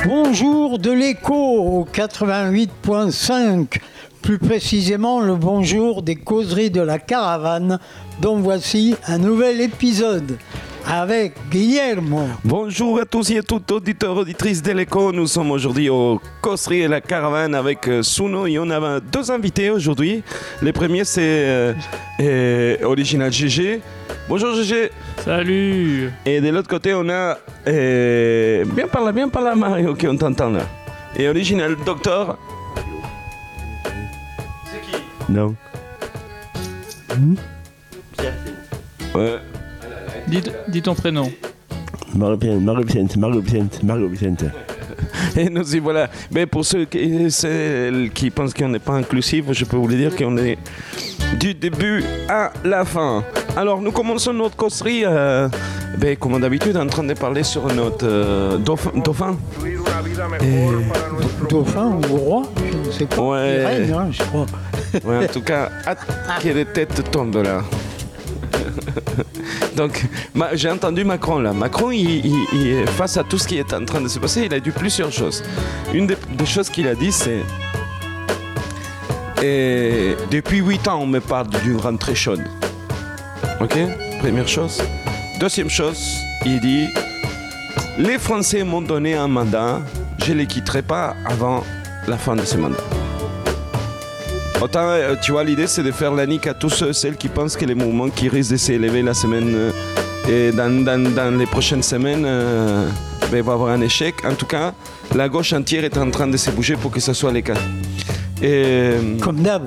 Bonjour de l'écho au 88.5, plus précisément le bonjour des causeries de la caravane, dont voici un nouvel épisode avec Guillermo. Bonjour à tous et à toutes, auditeurs, auditrices de l'écho. Nous sommes aujourd'hui au causeries de la caravane avec Suno et on a deux invités aujourd'hui. Le premier c'est Original GG. Bonjour GG. Salut. Et de l'autre côté on a bien par là Mario, ok on t'entend là. Et Original Docteur. C'est qui? Non. Ouais. Dis ton prénom. Mario Vicente. Et nous y voilà. Mais pour ceux qui pensent qu'on n'est pas inclusif, je peux vous le dire qu'on est du début à la fin. Alors nous commençons notre causerie, comme d'habitude, en train de parler sur notre dauphin. Dauphin ou roi, je ne sais pas. Ouais. Il règne, hein, je crois. Ouais, en tout cas, hâte que les têtes tombent là. Donc, j'ai entendu Macron là. Macron, il, face à tout ce qui est en train de se passer, il a dit plusieurs choses. Une des choses qu'il a dit, c'est depuis 8 ans, on me parle d'une rentrée chaude. Ok, première chose. Deuxième chose, il dit les Français m'ont donné un mandat, je ne les quitterai pas avant la fin de ce mandat. Autant, tu vois, l'idée c'est de faire la nique à tous celles qui pensent que les mouvements qui risquent de s'élever la semaine et dans les prochaines semaines vont avoir un échec. En tout cas, la gauche entière est en train de se bouger pour que ce soit le cas. Comme d'hab.